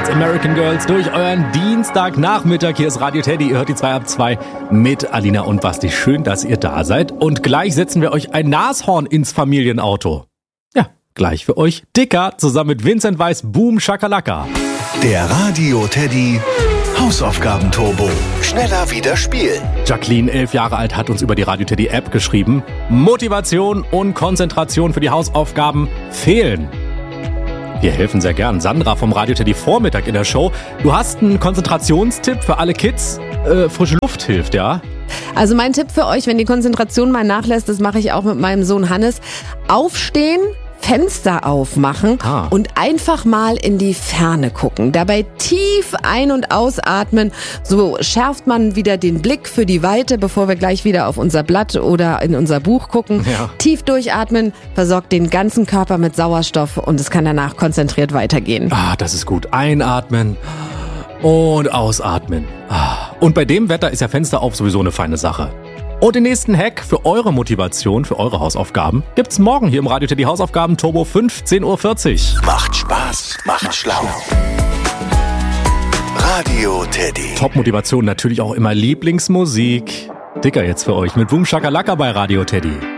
Girls, American Girls durch euren Dienstagnachmittag. Hier ist Radio Teddy. Ihr hört die 2 ab 2 mit Alina und Basti. Schön, dass ihr da seid. Und gleich setzen wir euch ein Nashorn ins Familienauto. Ja, gleich für euch Dicker zusammen mit Vincent Weiss. Boom Shakalaka. Der Radio Teddy Hausaufgaben-Turbo. Schneller wieder spielen. Jacqueline, 11 Jahre alt, hat uns über die Radio Teddy App geschrieben. Motivation und Konzentration für die Hausaufgaben fehlen. Wir helfen sehr gern. Sandra vom Radio Teddy Vormittag in der Show. Du hast einen Konzentrationstipp für alle Kids. Frische Luft hilft, ja? Also mein Tipp für euch, wenn die Konzentration mal nachlässt, das mache ich auch mit meinem Sohn Hannes. Aufstehen, Fenster aufmachen und einfach mal in die Ferne gucken. Dabei tief ein- und ausatmen. So schärft man wieder den Blick für die Weite, bevor wir gleich wieder auf unser Blatt oder in unser Buch gucken. Ja. Tief durchatmen, versorgt den ganzen Körper mit Sauerstoff und es kann danach konzentriert weitergehen. Das ist gut. Einatmen und ausatmen. Und bei dem Wetter ist ja Fenster auf sowieso eine feine Sache. Und den nächsten Hack für eure Motivation, für eure Hausaufgaben, gibt's morgen hier im Radio Teddy Hausaufgaben Turbo 15:40 Uhr. Macht Spaß, macht schlau. Radio Teddy. Top-Motivation, natürlich auch immer Lieblingsmusik. Dicker jetzt für euch mit Boom Shakalaka bei Radio Teddy.